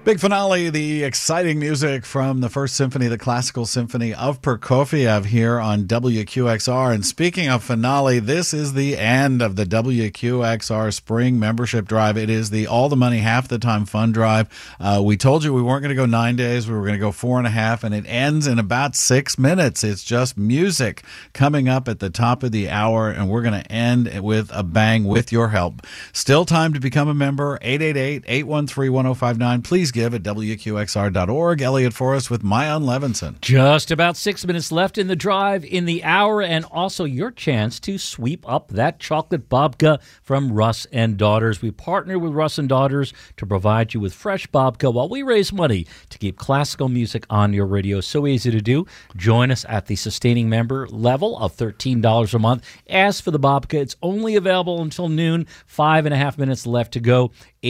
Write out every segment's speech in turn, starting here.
Big finale, the exciting music from the First Symphony, the Classical Symphony of Prokofiev here on WQXR. And speaking of finale, this is the end of the WQXR Spring Membership Drive. It is the All the Money, Half the Time Fund Drive. We told you we weren't going to go 9 days. We were going to go 4.5, and it ends in about 6 minutes. It's just music coming up at the top of the hour, and we're going to end with a bang with your help. Still time to become a member, 888-813-1059. Please give at WQXR.org. Elliot Forrest with Maayan Levinson. Just about 6 minutes left in the drive, in the hour, and also your chance to sweep up that chocolate babka from Russ and Daughters. We partner with Russ and Daughters to provide you with fresh babka while we raise money to keep classical music on your radio. So easy to do. Join us at the sustaining member level of $13 a month. Ask for the babka. It's only available until noon. 5.5 minutes left to go.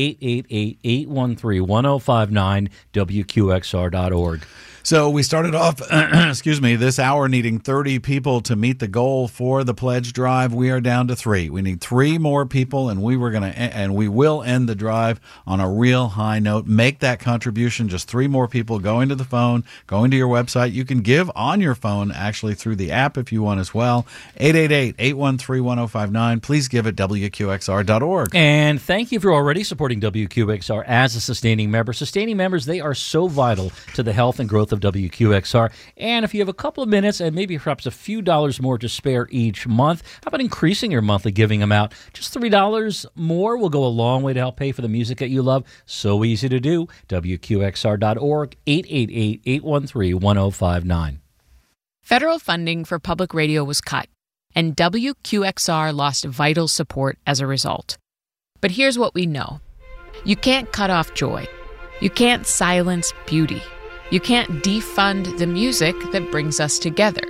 888-813-1059, WQXR.org. So we started off, this hour needing 30 people to meet the goal for the pledge drive. We are down to 3. We need 3 more people, and we will end the drive on a real high note. Make that contribution. Just 3 more people going to the phone, going to your website. You can give on your phone, actually, through the app if you want as well. 888-813-1059. Please give at WQXR.org. And thank you for already supporting WQXR as a sustaining member. Sustaining members, they are so vital to the health and growth of WQXR. And if you have a couple of minutes and maybe perhaps a few dollars more to spare each month, how about increasing your monthly giving amount? Just $3 more will go a long way to help pay for the music that you love. So easy to do. WQXR.org, 888-813-1059. Federal funding for public radio was cut, and WQXR lost vital support as a result. But here's what we know. You can't cut off joy. You can't silence beauty. You can't defund the music that brings us together.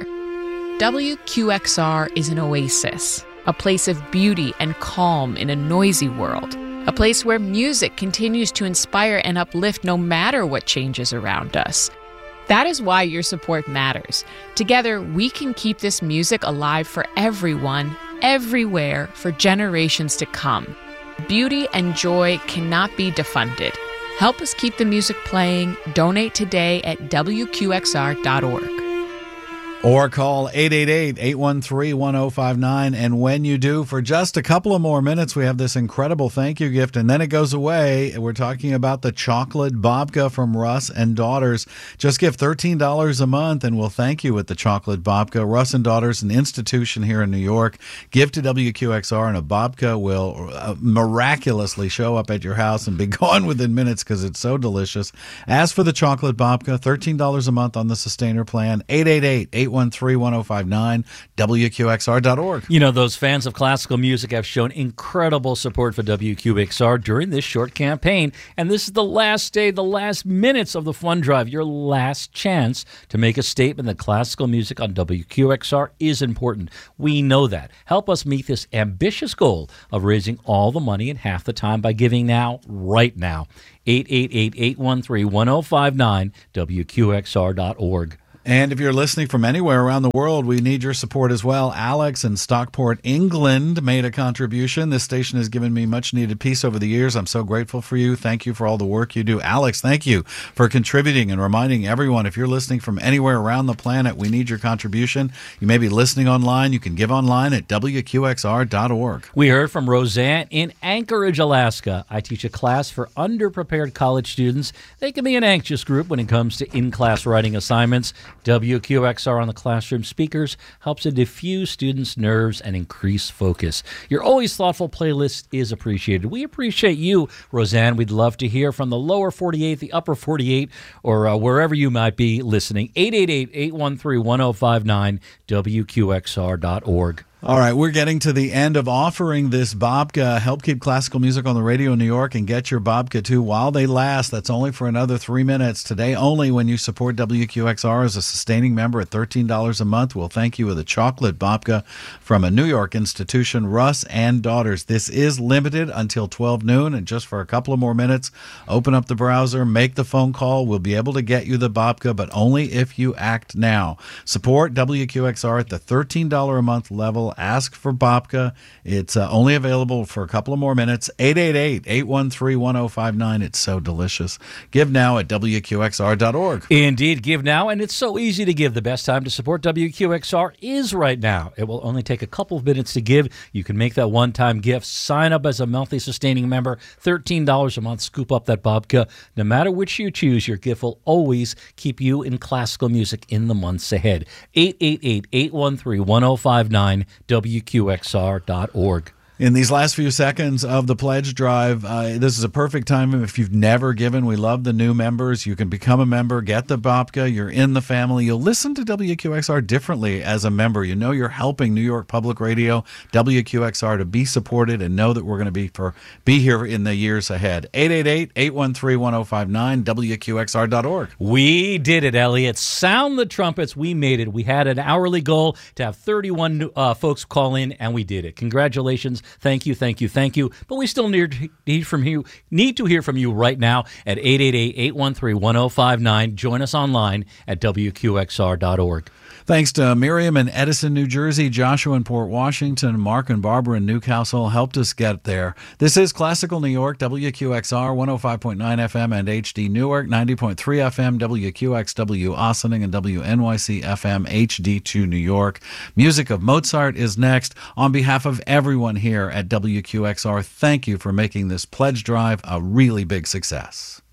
WQXR is an oasis, a place of beauty and calm in a noisy world, a place where music continues to inspire and uplift no matter what changes around us. That is why your support matters. Together, we can keep this music alive for everyone, everywhere, for generations to come. Beauty and joy cannot be defunded. Help us keep the music playing. Donate today at WQXR.org. Or call 888-813-1059. And when you do, for just a couple of more minutes, we have this incredible thank you gift, and then it goes away. We're talking about the chocolate babka from Russ and Daughters. Just give $13 a month, and we'll thank you with the chocolate babka. Russ and Daughters, an institution here in New York. Give to WQXR, and a babka will miraculously show up at your house and be gone within minutes because it's so delicious. Ask for the chocolate babka, $13 a month on the Sustainer plan, 888-813-1059, WQXR.org. You know, those fans of classical music have shown incredible support for WQXR during this short campaign. And this is the last day, the last minutes of the fund drive, your last chance to make a statement that classical music on WQXR is important. We know that. Help us meet this ambitious goal of raising all the money in half the time by giving now, right now. 888-813-1059, WQXR.org. And if you're listening from anywhere around the world, we need your support as well. Alex in Stockport, England, made a contribution. This station has given me much needed peace over the years. I'm so grateful for you. Thank you for all the work you do. Alex, thank you for contributing and reminding everyone, if you're listening from anywhere around the planet, we need your contribution. You may be listening online. You can give online at WQXR.org. We heard from Roseanne in Anchorage, Alaska. I teach a class for underprepared college students. They can be an anxious group when it comes to in-class writing assignments. WQXR on the classroom speakers helps to diffuse students' nerves and increase focus. Your always thoughtful playlist is appreciated. We appreciate you, Roseanne. We'd love to hear from the lower 48, the upper 48, or wherever you might be listening. 888-813-1059, WQXR.org. All right, we're getting to the end of offering this babka. Help keep classical music on the radio in New York and get your babka too while they last. That's only for another 3 minutes. Today only when you support WQXR as a sustaining member at $13 a month. We'll thank you with a chocolate babka from a New York institution, Russ and Daughters. This is limited until 12 noon, and just for a couple of more minutes, open up the browser, make the phone call. We'll be able to get you the babka, but only if you act now. Support WQXR at the $13 a month level special. Ask for babka. It's only available for a couple of more minutes. 888-813-1059. It's so delicious. Give now at WQXR.org. Indeed, give now, and it's so easy to give. The best time to support WQXR is right now. It will only take a couple of minutes to give. You can make that one-time gift. Sign up as a monthly sustaining member. $13 a month. Scoop up that babka. No matter which you choose, your gift will always keep you in classical music in the months ahead. 888-813-1059, WQXR.org. In these last few seconds of the pledge drive, this is a perfect time if you've never given. We love the new members. You can become a member, get the babka. You're in the family. You'll listen to WQXR differently as a member. You know you're helping New York Public Radio, WQXR, to be supported and know that we're going to be here in the years ahead. 888-813-1059, WQXR.org. We did it, Elliot. Sound the trumpets. We made it. We had an hourly goal to have 31 folks call in, and we did it. Congratulations. Thank you. But we still need to hear from you right now at 888-813-1059. Join us online at WQXR.org. Thanks to Miriam in Edison, New Jersey, Joshua in Port Washington, Mark and Barbara in Newcastle helped us get there. This is Classical New York, WQXR, 105.9 FM and HD Newark, 90.3 FM, WQXW Ossining, and WNYC FM HD2 New York. Music of Mozart is next. On behalf of everyone here at WQXR, thank you for making this pledge drive a really big success.